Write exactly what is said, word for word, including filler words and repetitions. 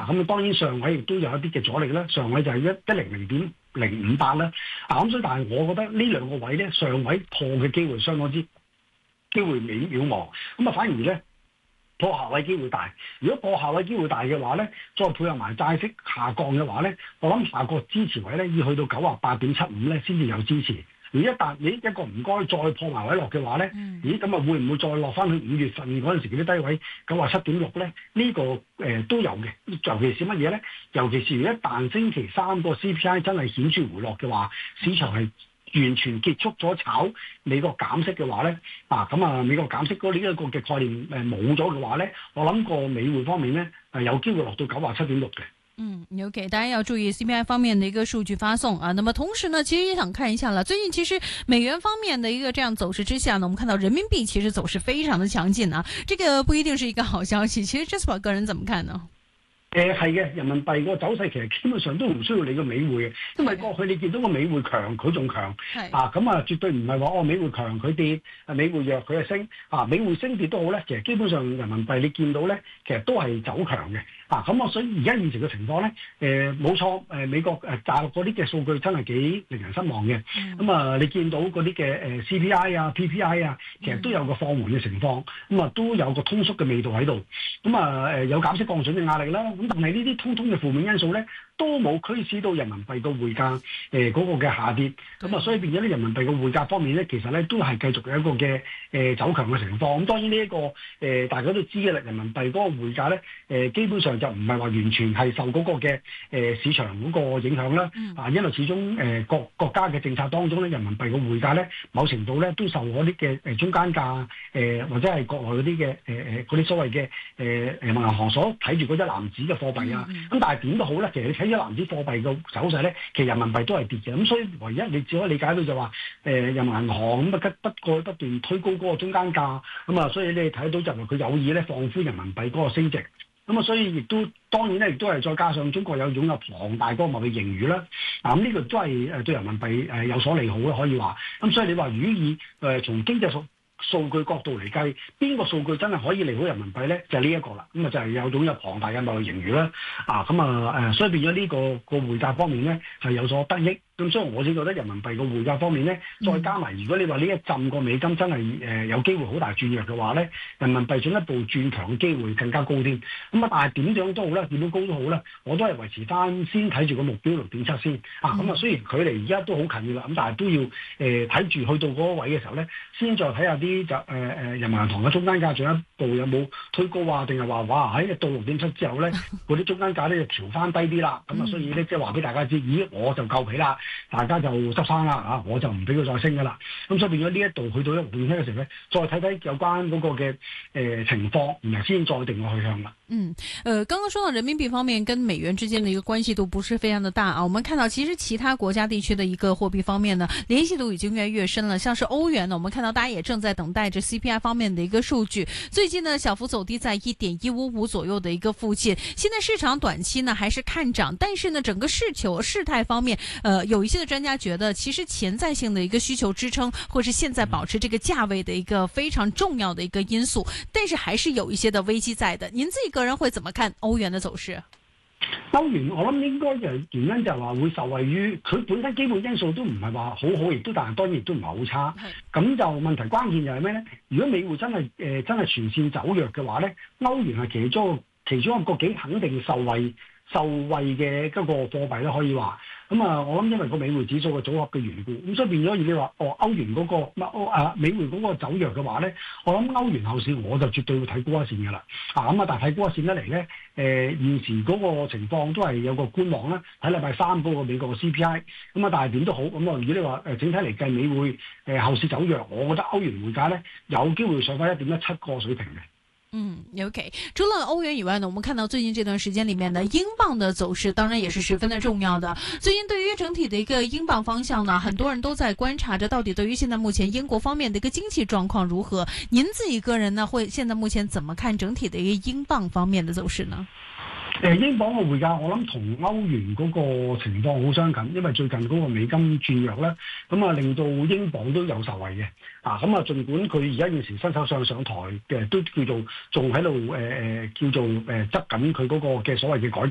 啊，咁啊當然上位亦都有一啲嘅阻力啦，上位就係一一零零點零五八啦。啊咁所以但係我覺得呢兩個位咧，上位破嘅機會相當之機會渺渺茫，咁啊反而咧破下位機會大。如果破下位機會大嘅話咧，再配合埋債息下降嘅話咧，我諗下個支持位咧要去到九啊八點七五咧先至有支持。而一旦你一個唔該再破埋位落嘅話咧，嗯、咦咁啊會唔會再落翻去五月份嗰陣時嗰啲低位九啊七點六咧？呢、呢個誒、呃、都有嘅，尤其是乜嘢咧？尤其是一旦星期三個 C P I 真係顯著回落嘅話，市場係完全結束咗炒美國減息嘅話咧，啊咁啊美國減息嗰呢一個嘅概念誒冇咗嘅話咧，我諗個美匯方面咧係有機會落到九啊七點六嘅。 嗯 ，OK， 大家要注意 C P I 方面的一個數據發送啊。那麼同時呢，其實也想看一下了。最近其實美元方面的一個這樣走勢之下呢，我們看到人民幣其實走勢非常的強勁啊。這個不一定是一個好消息。其實 Jasper 個人怎麼看呢？ 誒係嘅，人民幣個走勢其實基本上都唔需要你個美匯嘅，因為過去你見到個美匯強，佢仲強，啊咁啊絕對唔係話哦美匯強佢跌，啊美匯弱佢係升，啊美匯升跌都好咧，其實基本上人民幣你見到咧，其實都係走強嘅，啊咁啊所以而家現時嘅情況咧，誒冇錯，誒美國誒大陸嗰啲嘅數據真係幾令人失望嘅，咁、嗯、啊你見到嗰啲嘅誒 C P I 啊 P P I 啊，其實都有個放緩嘅情況，咁啊都有個通縮嘅味道喺度，咁啊誒有減息降準嘅壓力啦。咁但係呢啲通通嘅負面因素咧，都冇驅使到人民幣個匯價誒嗰個嘅下跌，咁啊，所以變咗咧人民幣個匯價方面咧，其實咧都係繼續有一個嘅誒走強嘅情況。咁當然呢一個誒大家都知嘅啦，人民幣嗰個匯價咧誒基本上就唔係話完全係受嗰個嘅誒市場嗰個影響啦。啊，因為始終誒國國家嘅政策當中咧，人民幣個匯價咧某程度咧都受嗰啲嘅誒中間價誒或者係國內嗰啲嘅誒誒嗰啲所謂嘅誒誒銀行所睇住嗰一籃子嘅貨幣啊。咁但係點都好咧，其實你睇一籃子貨幣嘅走勢咧，其實人民幣都係跌嘅，咁所以唯一你只可以理解到就話，誒、呃、人民銀行咁啊不過不斷推高嗰個中間價，咁啊所以你睇到就係佢有意咧放寬人民幣嗰個升值，咁啊所以亦都當然咧，亦都係再加上中國有擁有龐大嗰個貿易盈餘啦，啊咁呢個都係誒對人民幣誒有所利好啦，可以話，咁所以你話如果以誒從經濟數數據角度嚟計，邊個數據真係可以利好人民幣咧？就係呢一個啦。咁啊就係有擁有龐大嘅貿易盈餘啦。啊咁啊誒，所以變咗呢個個匯價方面咧係有所得益。咁所以我先覺得人民幣個匯價方面咧，再加埋如果你話呢一陣個美金真係誒、呃、有機會好大轉弱嘅話咧，人民幣進一步轉強嘅機會更加高添。咁啊，但係點樣都好啦，點樣高都好啦，我都係維持翻先睇住個目標六點七先。啊，咁啊雖然距離而家都好近嘅啦，咁但係都要誒睇住去到嗰個位嘅時候咧，先再睇下啲就誒誒、呃、人民銀行嘅中間價進一步有冇推高啊，定係話哇喺到六點七之後咧，嗰啲中間價咧就調翻低啲啦。咁啊，所以咧即係話俾大家知，咦我就夠皮啦。大家就執生啦嚇，我就唔俾佢再升噶啦。咁所以變咗呢一度去到一六點七嘅時候咧，再睇睇有關嗰個嘅誒、呃、情況，然後先再定個去向啦。 嗯，呃，剛剛說到人民幣方面跟美元之間的一個關係都不是非常的大啊。我們看到其實其他國家地區的一個貨幣方面呢，聯繫度已經越來越深了。像是歐元呢，我們看到大家也正在等待着 C P I 方面的一個數據。最近呢，小幅走低在一點一五五左右的一個附近。現在市場短期呢還是看漲，但是呢，整個市球事態方面，呃，有一些的專家覺得，其實潛在性的一個需求支撐，或是現在保持這個價位的一個非常重要的一個因素，但是還是有一些的危機在的。您自己個人會怎麼看歐元的走勢？ 歐元我諗應該就原因就係話會受惠於佢本身基本因素都唔係話好好，亦都但係當然亦都唔係好差。咁就問題關鍵就係咩咧？如果美匯真係誒、呃、真係全線走弱嘅話咧，歐元係其中其中一個幾肯定受惠受惠嘅一個貨幣咧，可以話。咁啊，我諗因為個美匯指數嘅組合嘅緣故，咁所以變咗，如果你話哦歐元嗰、那個唔係啊美匯嗰個走弱嘅話咧，我諗歐元後市我就絕對會睇高一線嘅啦。啊咁啊，但係睇高一線得嚟咧，誒、呃、現時嗰個情況都係有個觀望啦。睇禮拜三嗰個美國嘅 C P I，咁啊，但係點都好，咁啊，如果你話誒整體嚟計美匯誒、呃、後市走弱，我覺得歐元匯價咧有機會上翻一點一七個水平嘅。 嗯 ，OK。除了歐元以外呢，我們看到最近這段時間裏面的英鎊的走勢，當然也是十分的重要的。最近對於整體的一個英鎊方向呢，很多人都在觀察着，到底對於現在目前英國方面的一個經濟狀況如何？您自己個人呢，會現在目前怎麼看整體的一個英鎊方面的走勢呢？ 誒英鎊嘅匯價，我諗同歐元嗰個情況好相近，因為最近嗰個美金轉弱咧，咁啊令到英鎊都有受惠嘅。啊，咁啊，儘管佢而家現時新首相上台嘅，都叫做仲喺度誒誒叫做誒執緊佢嗰個嘅所謂嘅改